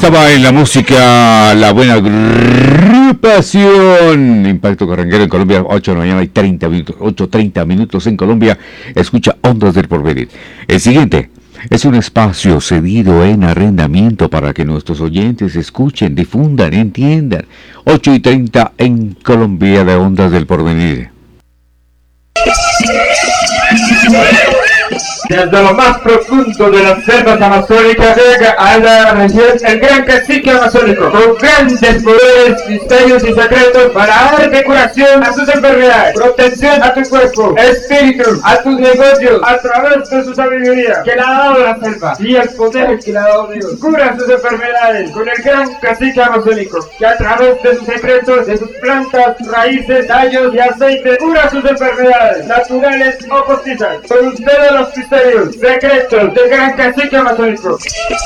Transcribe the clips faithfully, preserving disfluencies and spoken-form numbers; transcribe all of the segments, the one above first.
estaba en la música la buena agrupación Impacto Carranguero en Colombia, ocho de la mañana y treinta minutos, ocho treinta minutos en Colombia. Escucha Ondas del Porvenir. El siguiente es un espacio cedido en arrendamiento para que nuestros oyentes escuchen, difundan, entiendan. ocho y treinta en Colombia de Ondas del Porvenir. Desde lo más profundo de las selvas amazónicas llega a la región el gran cacique amazónico, con grandes poderes, misterios y secretos para dar curación a tus enfermedades, protección a tu cuerpo, espíritu, a tus negocios, a través de su sabiduría que le ha dado la selva y el poder que le ha dado Dios. Cura sus enfermedades con el gran cacique amazónico, que a través de sus secretos, de sus plantas, raíces, tallos y aceites, cura sus enfermedades, naturales o postizas. Con ustedes los misterios, secretos del gran cacique amazónico.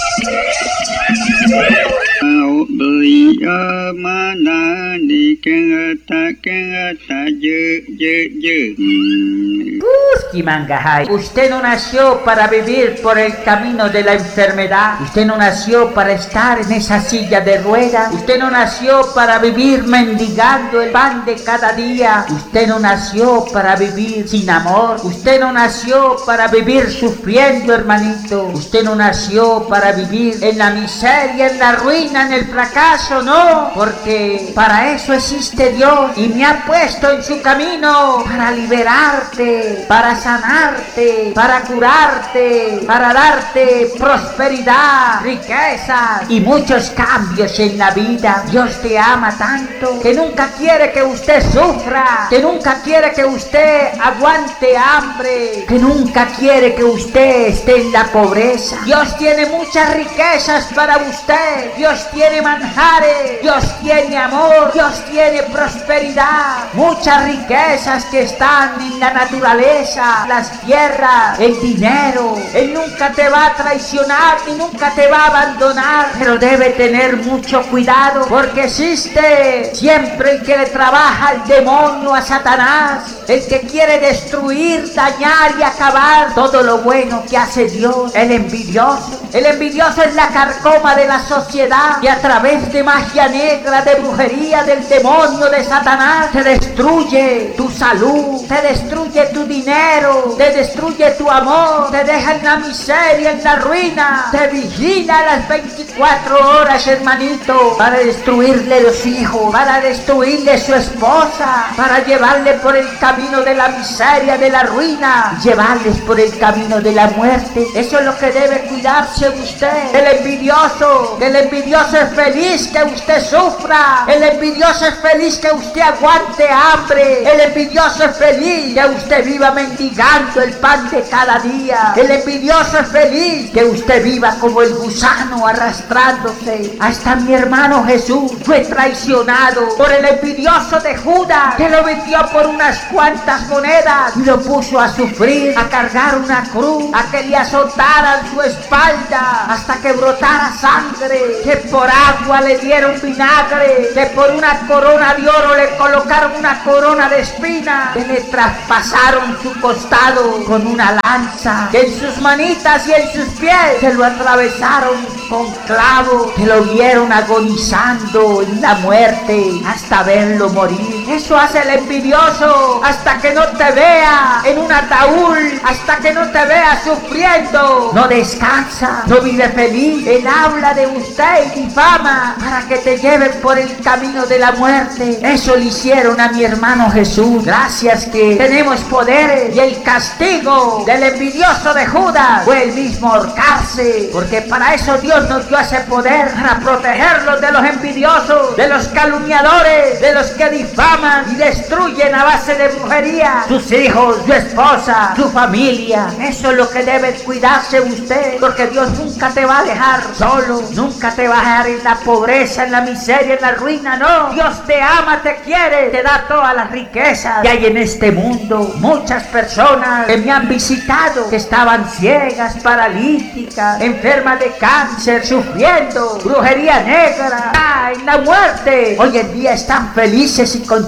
Usted no nació para vivir por el camino de la enfermedad. Usted no nació para estar en esa silla de ruedas. Usted no nació para vivir mendigando el pan de cada día. Usted no nació para vivir sin amor. Usted no nació para vivir sufriendo, hermanito. Usted no nació para vivir en la miseria, en la ruina, en el fracaso, no. Porque para eso existe Dios y me ha puesto en su camino para liberarte, para sanarte, para curarte, para darte prosperidad, riquezas y muchos cambios en la vida. Dios te ama tanto que nunca quiere que usted sufra, que nunca quiere que usted aguante hambre, que nunca quiere que usted esté en la pobreza. Dios tiene muchas riquezas para usted. Dios tiene manjares, Dios tiene amor, Dios tiene prosperidad, muchas riquezas que están en la naturaleza, las tierras, el dinero. Él nunca te va a traicionar y nunca te va a abandonar, pero debe tener mucho cuidado porque existe siempre el que le trabaja al demonio, a Satanás, el que quiere destruir, dañar y acabar todo lo bueno que hace Dios. El envidioso, el envidioso es la carcoma de la sociedad y a través de magia negra, de brujería, del demonio, de Satanás, te destruye tu salud, te destruye tu dinero, te destruye tu amor, te deja en la miseria, en la ruina, te vigila las veinticuatro horas, hermanito, para destruirle los hijos, para destruirle su esposa, para llevarle por el camino de la miseria, de la ruina, llevarles por el camino de la muerte. Eso es lo que debe cuidarse usted. El envidioso, el envidioso es feliz que usted sufra. El envidioso es feliz que usted aguante hambre. El envidioso es feliz que usted viva mendigando el pan de cada día. El envidioso es feliz que usted viva como el gusano arrastrándose. Hasta mi hermano Jesús fue traicionado por el envidioso de Judas, que lo vendió por unas cuantas monedas y lo puso a sufrir, a cargar una cruz, a que le azotaran su espalda hasta que brotara sangre, que por agua le dieron vinagre, que por una corona de oro le colocaron una corona de espina, que le traspasaron su costado con una lanza, que en sus manitas y en sus pies se lo atravesaron con clavos, que lo vieron agonizando en la muerte hasta verlo morir. Eso hace el envidioso hasta que no te vea en un ataúd, hasta que no te vea sufriendo, no descansa, no vive feliz. Él habla de usted y difama para que te lleven por el camino de la muerte. Eso le hicieron a mi hermano Jesús. Gracias que tenemos poderes, y el castigo del envidioso de Judas fue el mismo ahorcarse, porque para eso Dios nos dio ese poder, para protegerlos de los envidiosos, de los calumniadores, de los que difaman y destruyen a base de brujería sus hijos, su esposa, su familia. Eso es lo que debe cuidarse usted, porque Dios nunca te va a dejar solo, nunca te va a dejar en la pobreza, en la miseria, en la ruina, no. Dios te ama, te quiere, te da todas las riquezas que hay en este mundo. Muchas personas que me han visitado, que estaban ciegas, paralíticas, enfermas de cáncer, sufriendo brujería negra, en la muerte, hoy en día están felices y contentos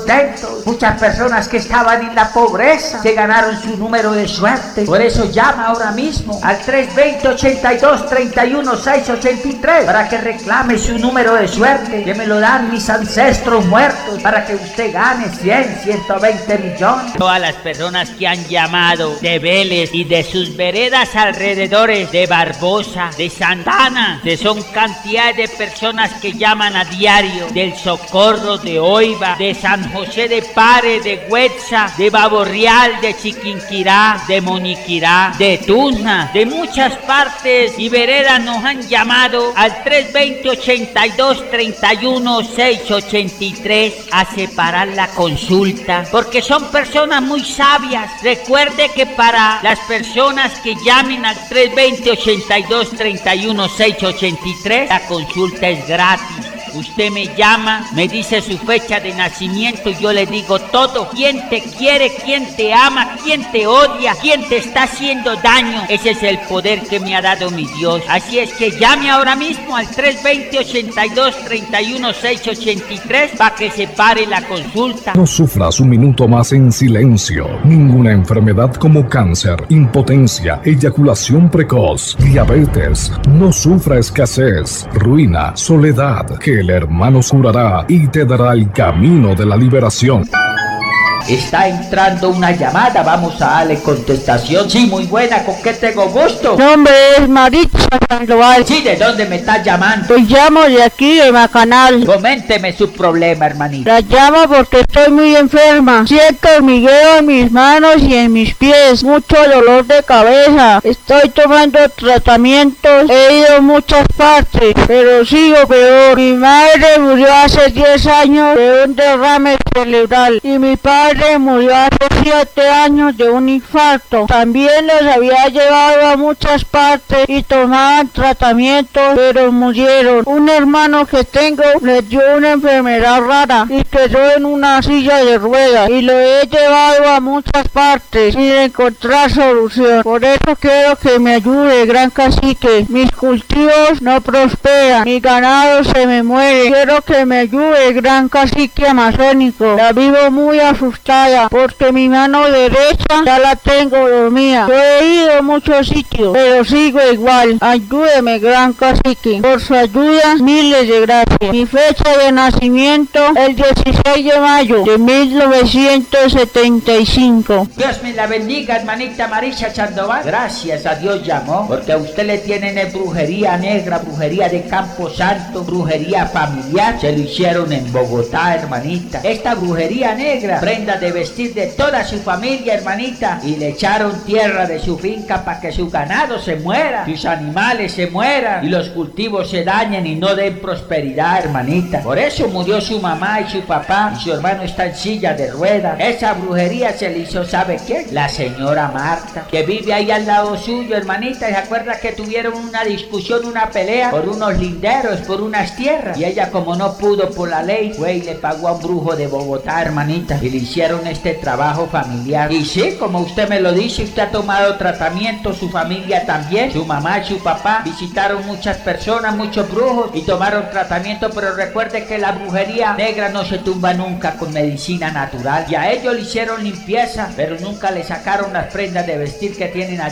contentos. Muchas personas que estaban en la pobreza se ganaron su número de suerte. Por eso llama ahora mismo al tres veinte, ochenta y dos, treinta y uno, seiscientos ochenta y tres para que reclame su número de suerte, que me lo dan mis ancestros muertos, para que usted gane cien, ciento veinte millones. Todas las personas que han llamado de Vélez y de sus veredas alrededores, de Barbosa, de Santana, que son cantidades de personas que llaman a diario, del Socorro, de Oiva, de San José de Pare, de Huetza, de Baborreal, de Chiquinquirá, de Moniquirá, de Tuzna, de muchas partes y veredas nos han llamado al tres veinte, ochenta y dos, treinta y uno, seiscientos ochenta y tres a separar la consulta, porque son personas muy sabias. Recuerde que para las personas que llamen al tres veinte, ochenta y dos, treinta y uno, seiscientos ochenta y tres, la consulta es gratis. Usted me llama, me dice su fecha de nacimiento y yo le digo todo. ¿Quién te quiere? ¿Quién te ama? ¿Quién te odia? ¿Quién te está haciendo daño? Ese es el poder que me ha dado mi Dios. Así es que llame ahora mismo al tres veinte, ochenta y dos, treinta y uno, seiscientos ochenta y tres para que se pare la consulta. No sufras un minuto más en silencio. Ninguna enfermedad como cáncer, impotencia, eyaculación precoz, diabetes, no sufra escasez, ruina, soledad, que el hermano curará y te dará el camino de la liberación. Está entrando una llamada, vamos a darle contestación. Sí, muy buena, ¿con qué tengo gusto? Mi nombre es Maritza Sandoval. Sí, ¿de dónde me estás llamando? Pues llamo de aquí, de Macanal. Coménteme su problema, hermanito. La llamo porque estoy muy enferma. Siento hormigueo en mis manos y en mis pies. Mucho dolor de cabeza. Estoy tomando tratamientos. He ido a muchas partes, pero sigo peor. Mi madre murió hace diez años de un derrame cerebral. Y mi padre murió hace siete años de un infarto. También los había llevado a muchas partes y tomaban tratamientos, pero murieron. Un hermano que tengo le dio una enfermedad rara y quedó en una silla de ruedas y lo he llevado a muchas partes sin encontrar solución. Por eso quiero que me ayude, gran cacique. Mis cultivos no prosperan, mi ganado se me muere. Quiero que me ayude, gran cacique amazónico. La vivo muy asustada porque mi mano derecha ya la tengo dormida. Yo he ido a muchos sitios, pero sigo igual. Ayúdeme, gran cacique. Por su ayuda, miles de gracias. Mi fecha de nacimiento, el dieciséis de mayo de mil novecientos setenta y cinco. Dios me la bendiga, hermanita Maritza Sandoval. Gracias a Dios llamó, porque a usted le tienen de brujería negra, brujería de Campo Santo, brujería familiar. Se lo hicieron en Bogotá, hermanita. Esta brujería negra, prenda de vestir de toda su familia, hermanita, y le echaron tierra de su finca para que su ganado se muera, sus animales se mueran y los cultivos se dañen y no den prosperidad, hermanita. Por eso murió su mamá y su papá y su hermano está en silla de ruedas. Esa brujería se le hizo, ¿sabe quién? La señora Marta, que vive ahí al lado suyo, hermanita. ¿Se acuerda que tuvieron una discusión, una pelea por unos linderos, por unas tierras? Y ella, como no pudo por la ley, fue y le pagó a un brujo de Bogotá, hermanita, y le hicieron este trabajo familiar. Y sí, como usted me lo dice, usted ha tomado tratamiento, su familia también, su mamá y su papá visitaron muchas personas, muchos brujos y tomaron tratamiento, pero recuerde que la brujería negra no se tumba nunca con medicina natural. Y a ellos le hicieron limpieza, pero nunca le sacaron las prendas de vestir que tienen allí.